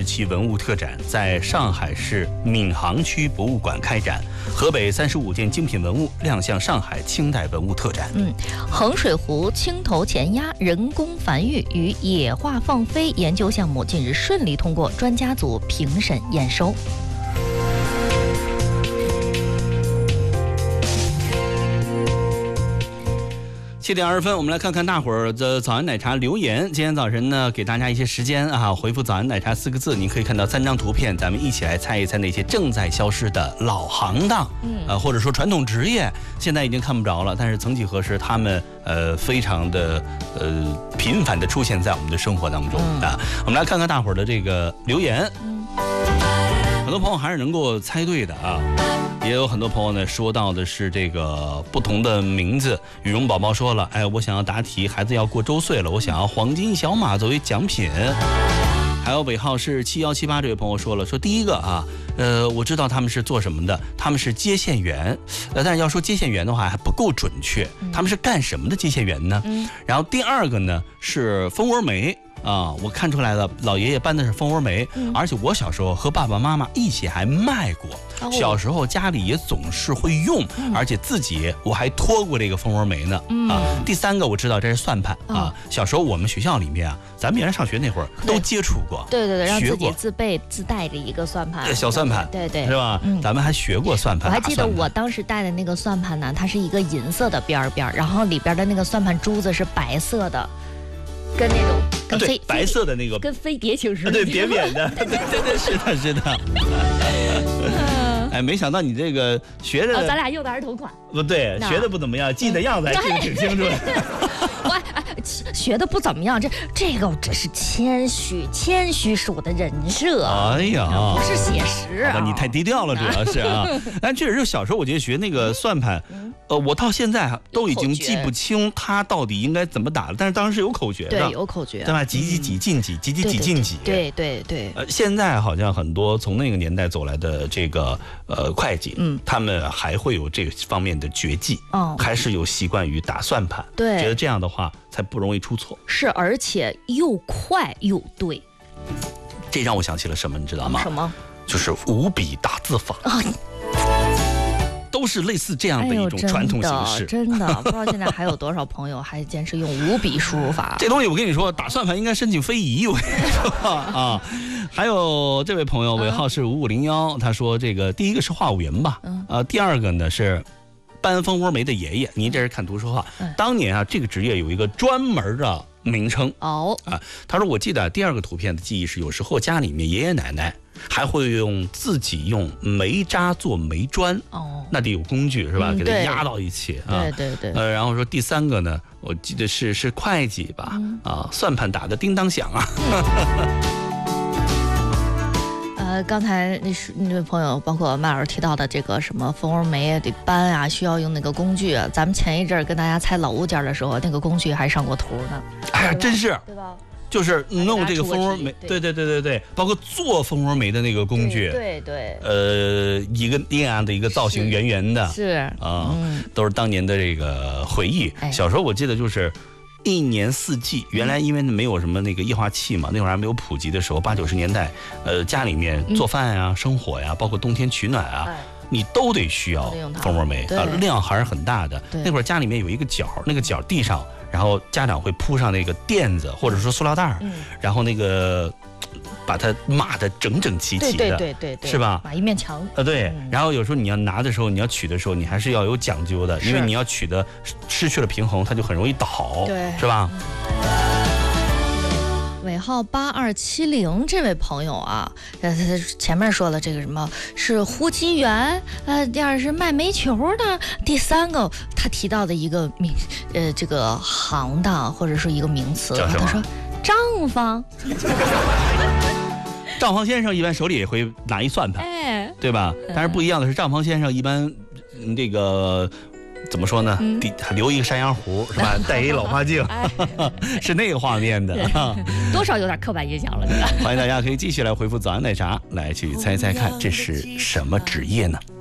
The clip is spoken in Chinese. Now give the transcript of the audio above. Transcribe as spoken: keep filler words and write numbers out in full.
期文物特展在上海市闵行区博物馆开展，河北三十五件精品文物亮相上海清代文物特展。 嗯，衡水湖青头潜鸭人工繁育与野化放飞研究项目近日顺利通过专家组评审验收。 七点二十分，我们来看看大伙儿的早安奶茶留言。今天早晨呢，给大家一些时间啊，回复早安奶茶四个字，你可以看到三张图片，咱们一起来猜一猜那些正在消失的老行当，嗯，呃，或者说传统职业，现在已经看不着了，但是曾几何时，他们呃非常的呃频繁的出现在我们的生活当中啊。我们来看看大伙儿的这个留言，嗯，很多朋友还是能够猜对的啊。也有很多朋友呢说到的是这个不同的名字。羽绒宝宝说了，哎，我想要答题，孩子要过周岁了，我想要黄金小马作为奖品。还有尾号是七幺七八这位朋友说了，说第一个啊，呃，我知道他们是做什么的，他们是接线员，呃，但是要说接线员的话还不够准确，他们是干什么的接线员呢？嗯，然后第二个呢是蜂窝煤。啊，我看出来了，老爷爷搬的是蜂窝煤，嗯，而且我小时候和爸爸妈妈一起还卖过，哦，小时候家里也总是会用，嗯，而且自己我还拖过这个蜂窝煤呢，嗯，啊。第三个我知道这是算盘，嗯，啊，小时候我们学校里面啊，咱们原来上学那会儿都接触过， 对对对，让自己自备自带着一个算盘， 小算盘， 对对， 是吧？嗯，咱们还学过算盘。 我还记得我当时带的那个算盘呢，它是一个银色的边边，然后里边的那个算盘珠子是白色的。跟那种跟对白色的那个跟飞碟形似的， 对扁扁的，对对对，是的，是的。哎，没想到你这个学的， 哦，咱俩用的还是同款。 不对，学的不怎么样，记的样子还记得挺清楚。 我哎，学的不怎么样，这这个这是谦虚，谦虚是我的人设。 哎呀， 不是写实啊， 你太低调了，主要是啊。但确实是小时候，我觉得学那个算盘，呃，我到现在都已经记不清它到底应该怎么打了，但是当时是有口诀的， 对，有口诀， 对吧？几几几进几，几几几进几。 对对对。 呃，现在好像很多从那个年代走来的这个呃会计，嗯，他们还会有这个方面的绝技，哦，还是有习惯于打算盘， 对， 觉得这样的话才不容易出错。 是，而且又快又对。 这让我想起了什么，你知道吗？ 什么？ 就是五笔打字法。哦，都是类似这样的一种传统形式， 哎，真的, 真的不知道现在还有多少朋友还坚持用五笔输入法。 这东西我跟你说，打算盘应该申请非遗，我跟你说啊。还有这位朋友尾号是五五零幺，他说这个第一个是话务员吧，嗯，呃，第二个呢是搬蜂窝煤的爷爷。您这是看图说话，嗯，当年啊这个职业有一个专门的名称哦啊。他说我记得第二个图片的记忆是，有时候家里面爷爷奶奶还会用自己用煤渣做煤砖，哦，那得有工具是吧？嗯，给它压到一起啊。 对对对。 呃，然后说第三个呢，我记得是是会计吧，嗯，啊，算盘打得叮当响啊。嗯呃，刚才那是那位朋友，包括麦老师提到的这个什么蜂窝煤得搬啊，需要用那个工具啊。咱们前一阵跟大家猜老物件的时候，那个工具还上过图呢。 哎呀，真是， 对吧？ 就是弄这个蜂窝煤，对对对对对，包括做蜂窝煤的那个工具， 对 对, 对， 呃，一个那样的一个造型，圆圆的， 是啊，嗯，都是当年的这个回忆。哎，小时候我记得就是一年四季，原来因为没有什么那个液化气嘛，那会儿还没有普及的时候，八九十年代，呃，家里面做饭呀、生火呀，包括冬天取暖啊。哎，你都得需要蜂窝煤啊，量还是很大的。那会儿家里面有一个角，那个角地上，然后家长会铺上那个垫子或者说塑料袋，嗯，然后那个把它码得整整齐齐的， 对对对对， 是吧？ 码一面墙啊，对。嗯，然后有时候你要拿的时候，你要取的时候，你还是要有讲究的，因为你要取的失去了平衡，它就很容易倒， 对， 是吧？嗯， 尾号八二七零这位朋友啊，呃，前面说了这个什么是呼机员，呃，第二是卖煤球的，第三个他提到的一个名，呃，这个行当或者说一个名词，他说账房。 账房先生一般手里也会拿一算盘，哎，对吧？但是不一样的是，账房先生一般这个。怎么说呢？嗯，留一个山羊胡是吧？戴一老花镜，哎，是那个画面的， 多少有点刻板印象了，对吧？ 欢迎大家可以继续来回复早安奶茶，来去猜猜看这是什么职业呢？